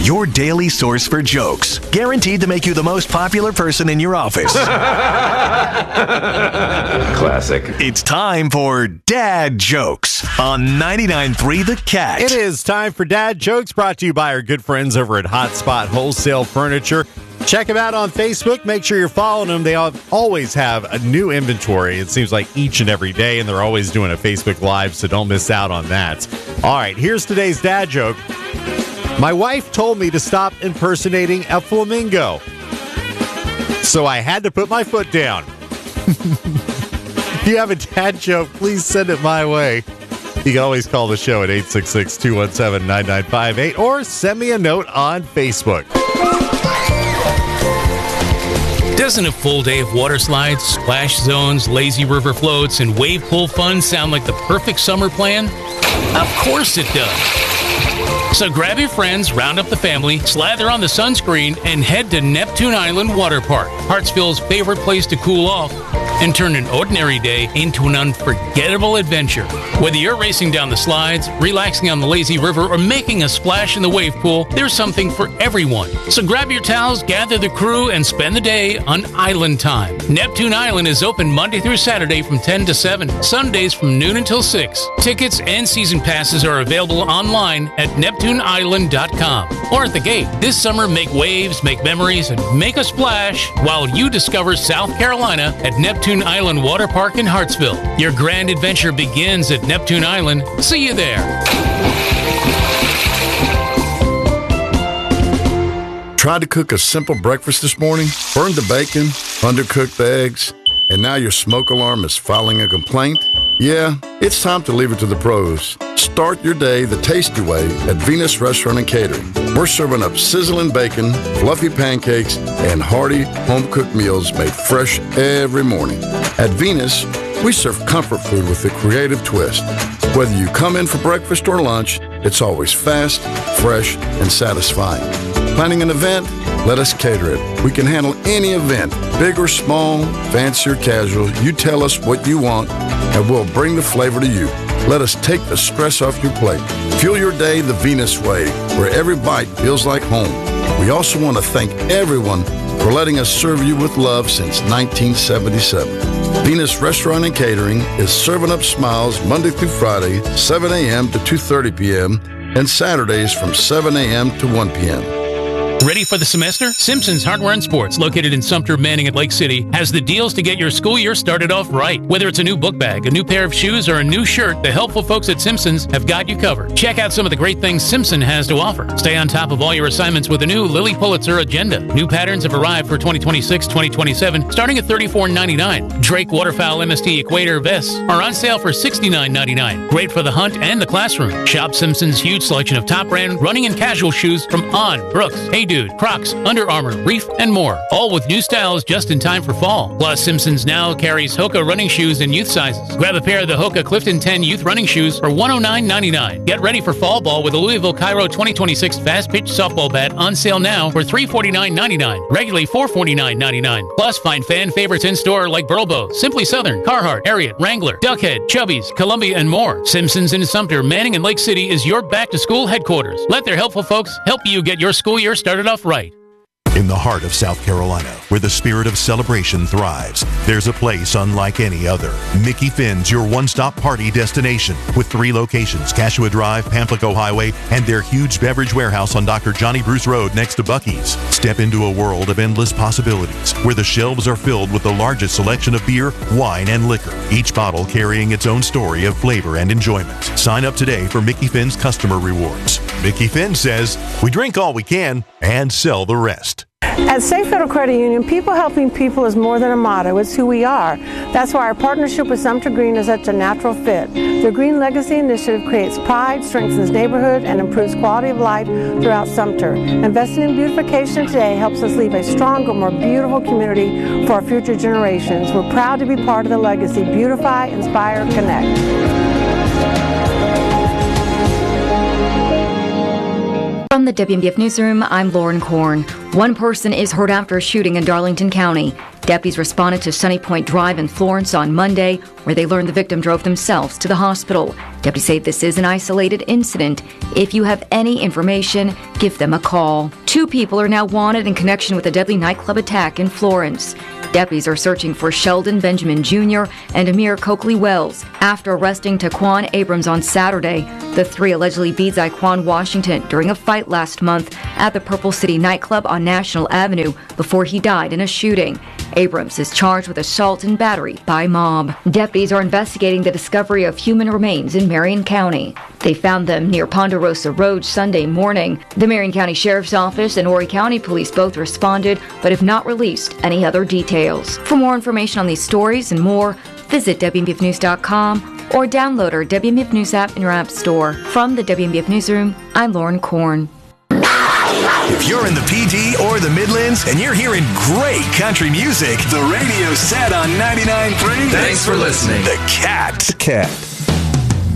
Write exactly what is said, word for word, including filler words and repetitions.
your daily source for jokes. Guaranteed to make you the most popular person in your office. Classic. It's time for Dad Jokes on ninety-nine point three The Cat. It is time for Dad Jokes, brought to you by our good friends over at Hotspot Wholesale Furniture. Check them out on Facebook. Make sure you're following them. They always have a new inventory. It seems like each and every day, and they're always doing a Facebook Live, so don't miss out on that. All right, here's today's dad joke. My wife told me to stop impersonating a flamingo, so I had to put my foot down. If you have a dad joke, please send it my way. You can always call the show at eight six six, two one seven, nine nine five eight or send me a note on Facebook. Doesn't a full day of water slides, splash zones, lazy river floats, and wave pool fun sound like the perfect summer plan? Of course it does. So grab your friends, round up the family, slather on the sunscreen, and head to Neptune Island Water Park, Hartsville's favorite place to cool off, and turn an ordinary day into an unforgettable adventure. Whether you're racing down the slides, relaxing on the lazy river, or making a splash in the wave pool, there's something for everyone. So grab your towels, gather the crew, and spend the day on Island Time. Neptune Island is open Monday through Saturday from ten to seven, Sundays from noon until six. Tickets and season passes are available online at neptune island dot com or at the gate. This summer, make waves, make memories, and make a splash while you discover South Carolina at Neptune Island Water Park in Hartsville. Your grand adventure begins at Neptune Island. See you there. Tried to cook a simple breakfast this morning, burned the bacon, undercooked the eggs, and now your smoke alarm is filing a complaint? Yeah, it's time to leave it to the pros. Start your day the tasty way at Venus Restaurant and Catering. We're serving up sizzling bacon, fluffy pancakes, and hearty home-cooked meals made fresh every morning. At Venus, we serve comfort food with a creative twist. Whether you come in for breakfast or lunch, it's always fast, fresh, and satisfying. Planning an event? Let us cater it. We can handle any event, big or small, fancy or casual. You tell us what you want, and we'll bring the flavor to you. Let us take the stress off your plate. Fuel your day the Venus way, where every bite feels like home. We also want to thank everyone for letting us serve you with love since nineteen seventy-seven. Venus Restaurant and Catering is serving up smiles Monday through Friday, seven a.m. to two thirty p.m., and Saturdays from seven a.m. to one p.m. Ready for the semester? Simpson's Hardware and Sports, located in Sumter, Manning at Lake City, has the deals to get your school year started off right. Whether it's a new book bag, a new pair of shoes, or a new shirt, the helpful folks at Simpson's have got you covered. Check out some of the great things Simpson has to offer. Stay on top of all your assignments with a new Lilly Pulitzer agenda. New patterns have arrived for twenty twenty-six twenty twenty-seven, starting at thirty-four ninety-nine. Drake Waterfowl M S T Equator vests are on sale for sixty-nine ninety-nine. Great for the hunt and the classroom. Shop Simpson's huge selection of top brand running and casual shoes from On, Brooks, Hey Dude, Crocs, Under Armour, Reef, and more. All with new styles just in time for fall. Plus, Simpsons now carries Hoka running shoes in youth sizes. Grab a pair of the Hoka Clifton ten youth running shoes for one hundred nine ninety-nine. Get ready for fall ball with the Louisville Cairo twenty twenty-six Fast Pitch Softball Bat on sale now for three hundred forty-nine ninety-nine. Regularly four hundred forty-nine ninety-nine. Plus, find fan favorites in store like Burlbo, Simply Southern, Carhartt, Ariat, Wrangler, Duckhead, Chubbies, Columbia, and more. Simpsons in Sumter, Manning, and Lake City is your back-to-school headquarters. Let their helpful folks help you get your school year started off right. In the heart of South Carolina, where the spirit of celebration thrives, there's a place unlike any other. Mickey Finn's your one-stop party destination with three locations, Cashua Drive, Pamplico Highway, and their huge beverage warehouse on Doctor Johnny Bruce Road next to Buc-ee's. Step into a world of endless possibilities where the shelves are filled with the largest selection of beer, wine, and liquor, each bottle carrying its own story of flavor and enjoyment. Sign up today for Mickey Finn's customer rewards. Mickey Finn says, we drink all we can and sell the rest. At State Federal Credit Union, people helping people is more than a motto, it's who we are. That's why our partnership with Sumter Green is such a natural fit. The Green Legacy Initiative creates pride, strengthens neighborhood, and improves quality of life throughout Sumter. Investing in beautification today helps us leave a stronger, more beautiful community for our future generations. We're proud to be part of the legacy. Beautify, inspire, connect. From From the W M B F Newsroom, I'm Lauren Korn. One person is hurt after a shooting in Darlington County. Deputies responded to Sunny Point Drive in Florence on Monday, where they learned the victim drove themselves to the hospital. Deputies say this is an isolated incident. If you have any information, give them a call. Two people are now wanted in connection with a deadly nightclub attack in Florence. Deputies are searching for Sheldon Benjamin Junior and Amir Coakley Wells. After arresting Taquan Abrams on Saturday, the three allegedly beat Zyquan Washington during a fight last month at the Purple City nightclub on National Avenue before he died in a shooting. Abrams is charged with assault and battery by mob. Deputies are investigating the discovery of human remains in Marion County. They found them near Ponderosa Road Sunday morning. The Marion County Sheriff's Office and Horry County Police both responded, but have not released any other details. For more information on these stories and more, visit W M B F news dot com or download our W M B F News app in your app store. From the W M B F Newsroom, I'm Lauren Korn. If you're in the P D or the Midlands and you're hearing great country music, the radio's set on ninety-nine point three. Thanks for listening. The Cat. The Cat.